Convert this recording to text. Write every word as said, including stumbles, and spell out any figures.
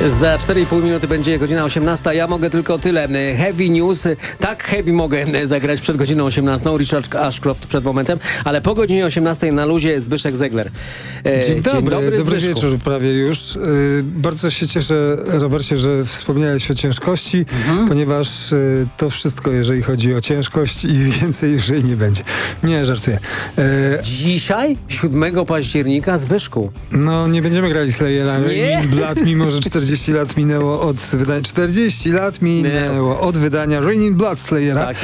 Za cztery i pół minuty będzie godzina osiemnasta. Ja mogę tylko tyle. Heavy news. Tak, heavy mogę zagrać przed godziną osiemnastą. Richard Ashcroft przed momentem, ale po godzinie osiemnastej na luzie Zbyszek Zegler. E, Dzień dobry, Dzień dobry, dobry Zbyszku. wieczór prawie już. Yy, bardzo się cieszę, Robercie, że wspomniałeś o ciężkości, mhm. ponieważ yy, to wszystko, jeżeli chodzi o ciężkość i więcej już jej nie będzie. Nie, żartuję. Yy, Dzisiaj, siódmego października, Zbyszku. No, nie będziemy grali Slayera Raining Blood, mimo że czterdzieści lat minęło od wydania. czterdzieści lat minęło od wydania Raining Blood Slayera. Tak.